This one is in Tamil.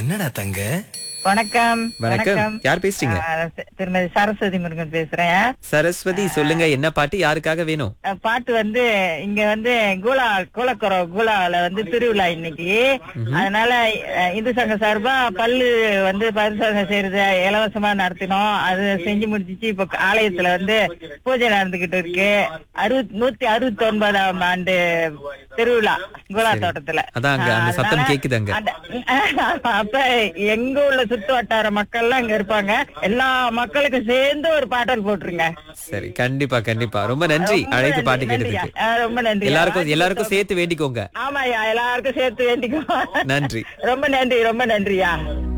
என்னடா தங்க? வணக்கம். வணக்கம். யார் பேசுறீங்க? திருமதி சரஸ்வதி முருகன் பேசுறேன். சரஸ்வதி, சொல்லுங்க, என்ன பாட்டு யாருக்காக வேணும்? பாட்டு இங்க கூலால திருவிழா இன்னைக்கு. அதனால இந்து சங்க சார்பா பல்லு பரிசோதனை செய்யறது இலவசமா நடத்தினோம். அது செஞ்சு முடிச்சிச்சு. இப்ப ஆலயத்துல பூஜை நடந்துகிட்டு இருக்கு. 169ஆம் ஆண்டு திருவிழா கூலா தோட்டத்துல. அதான் அந்த சத்தம் கேக்குதாங்க. அப்ப எங்க உள்ள சுத்து வட்டார மக்கள் எல்லாம் இங்க இருப்பாங்க. எல்லா மக்களுக்கும் சேர்ந்து ஒரு பாடல் போட்டுருங்க. சரி, கண்டிப்பா கண்டிப்பா. ரொம்ப நன்றி அழைத்து பாட்டு கேட்டதுக்கு. ரொம்ப நன்றி. எல்லாருக்கும் சேர்த்து வேண்டிக்கோங்க. ஆமாயா, எல்லாருக்கும் சேர்த்து வேண்டிக்கோ. நன்றி. ரொம்ப நன்றியா.